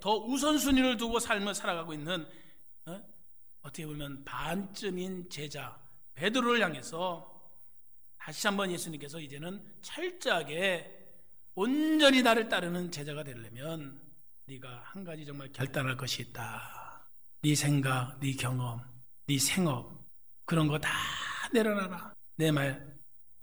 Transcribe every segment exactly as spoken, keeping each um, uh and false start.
더 우선순위를 두고 삶을 살아가고 있는 어? 어떻게 보면 반쯤인 제자 베드로를 향해서 다시 한번 예수님께서 이제는 철저하게 온전히 나를 따르는 제자가 되려면 네가 한 가지 정말 결단할 것이 있다. 네 생각, 네 경험, 네 생업 그런 거 다 내려놔라. 내 말,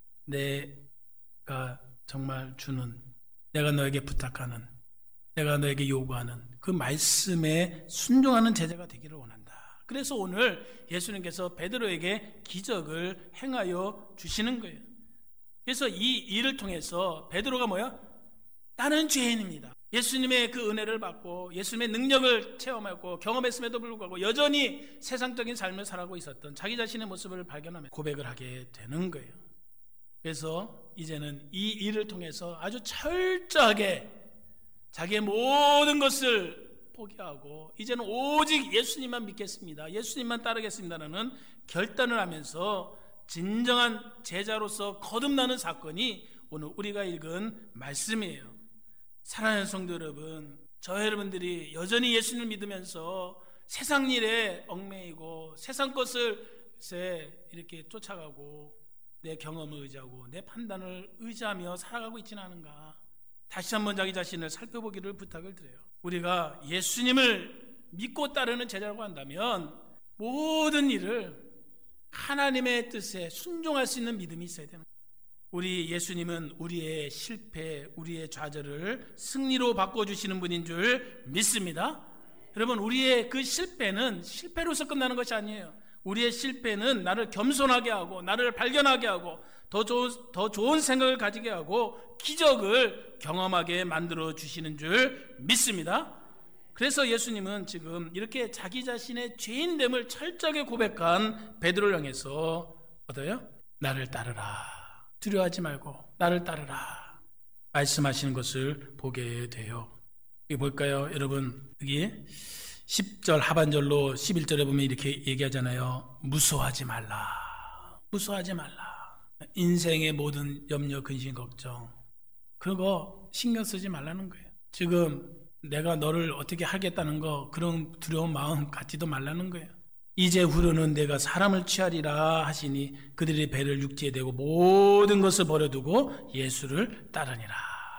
내가 정말 주는, 내가 너에게 부탁하는, 내가 너에게 요구하는 그 말씀에 순종하는 제자가 되기를 원한다. 그래서 오늘 예수님께서 베드로에게 기적을 행하여 주시는 거예요. 그래서 이 일을 통해서 베드로가 뭐야? 나는 죄인입니다. 예수님의 그 은혜를 받고 예수님의 능력을 체험하고 경험했음에도 불구하고 여전히 세상적인 삶을 살아가고 있었던 자기 자신의 모습을 발견하며 고백을 하게 되는 거예요. 그래서 이제는 이 일을 통해서 아주 철저하게 자기의 모든 것을 포기하고 이제는 오직 예수님만 믿겠습니다, 예수님만 따르겠습니다라는 결단을 하면서 진정한 제자로서 거듭나는 사건이 오늘 우리가 읽은 말씀이에요. 사랑하는 성도 여러분, 저 여러분들이 여전히 예수님을 믿으면서 세상 일에 얽매이고 세상 것을 이렇게 쫓아가고 내 경험을 의지하고 내 판단을 의지하며 살아가고 있지는 않은가? 다시 한번 자기 자신을 살펴보기를 부탁을 드려요. 우리가 예수님을 믿고 따르는 제자라고 한다면 모든 일을 하나님의 뜻에 순종할 수 있는 믿음이 있어야 되는 거예요. 우리 예수님은 우리의 실패, 우리의 좌절을 승리로 바꿔주시는 분인 줄 믿습니다. 여러분, 우리의 그 실패는 실패로서 끝나는 것이 아니에요. 우리의 실패는 나를 겸손하게 하고 나를 발견하게 하고 더 좋은, 더 좋은 생각을 가지게 하고 기적을 경험하게 만들어 주시는 줄 믿습니다. 그래서 예수님은 지금 이렇게 자기 자신의 죄인됨을 철저하게 고백한 베드로를 향해서 어때요? 나를 따르라, 두려워하지 말고 나를 따르라 말씀하시는 것을 보게 돼요. 이게 뭘까요? 여러분, 여기 십 절 하반절로 십일 절에 보면 이렇게 얘기하잖아요. 무서워하지 말라, 무서워하지 말라. 인생의 모든 염려, 근심, 걱정 그런 거 신경 쓰지 말라는 거예요. 지금 내가 너를 어떻게 하겠다는 거, 그런 두려운 마음 갖지도 말라는 거예요. 이제 후로는 내가 사람을 취하리라 하시니 그들의 배를 육지에 대고 모든 것을 버려두고 예수를 따르니라.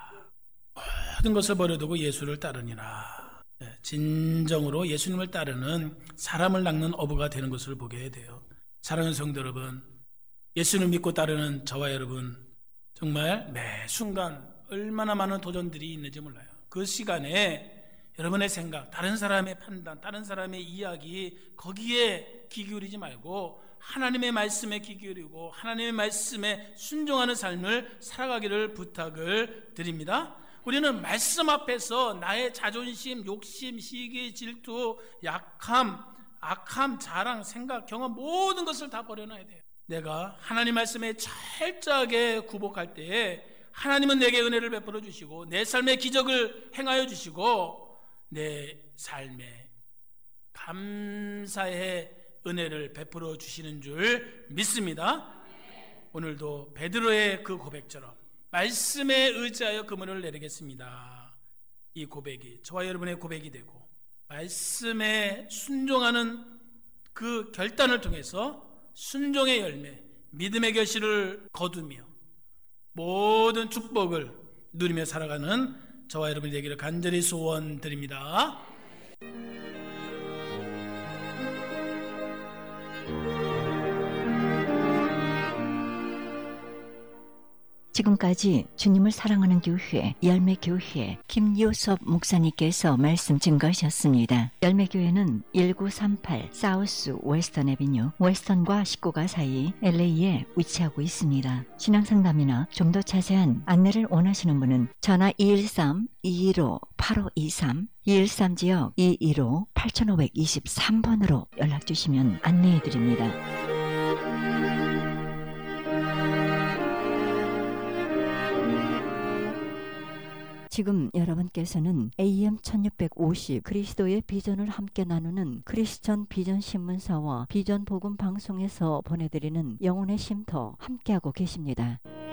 모든 것을 버려두고 예수를 따르니라. 진정으로 예수님을 따르는 사람을 낚는 어부가 되는 것을 보게 돼요. 사랑하는 성도 여러분, 예수님을 믿고 따르는 저와 여러분, 정말 매 순간 얼마나 많은 도전들이 있는지 몰라요. 그 시간에 여러분의 생각, 다른 사람의 판단, 다른 사람의 이야기 거기에 귀 기울이지 말고 하나님의 말씀에 귀 기울이고 하나님의 말씀에 순종하는 삶을 살아가기를 부탁을 드립니다. 우리는 말씀 앞에서 나의 자존심, 욕심, 시기, 질투, 약함, 악함, 자랑, 생각, 경험 모든 것을 다 버려놔야 돼요. 내가 하나님 말씀에 철저하게 굽어갈 때에 하나님은 내게 은혜를 베풀어 주시고 내 삶에 기적을 행하여 주시고 내 삶에 감사의 은혜를 베풀어 주시는 줄 믿습니다. 오늘도 베드로의 그 고백처럼 말씀에 의지하여 그물을 내리겠습니다. 이 고백이 저와 여러분의 고백이 되고 말씀에 순종하는 그 결단을 통해서 순종의 열매, 믿음의 결실을 거두며 모든 축복을 누리며 살아가는 저와 여러분이 되기를 간절히 소원드립니다. 지금까지 주님을 사랑하는 교회 열매교회 김요섭 목사님께서 말씀 증거하셨습니다. 열매교회는 천구백삼십팔 사우스 웨스턴 애비뉴 웨스턴과 십구가 사이 엘에이에 위치하고 있습니다. 신앙상담이나 좀 더 자세한 안내를 원하시는 분은 전화 이일삼 이일오 팔오이삼 이일삼 지역 이일오 팔오이삼 번으로 연락주시면 안내해드립니다. 지금 여러분께서는 에이엠 천육백오십 그리스도의 비전을 함께 나누는 크리스천 비전 신문사와 비전 복음 방송에서 보내드리는 영혼의 쉼터 함께하고 계십니다.